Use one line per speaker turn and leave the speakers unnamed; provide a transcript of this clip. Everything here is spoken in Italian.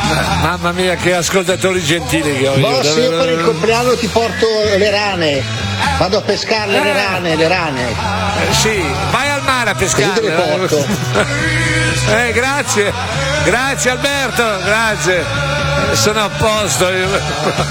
Mamma mia, che ascoltatori gentili che ho io.
Se io per il compleanno ti porto le rane, vado a pescarle le rane.
Sì, vai al mare a pescarle.
Così te le porto.
Grazie Alberto, grazie. Sono a posto io.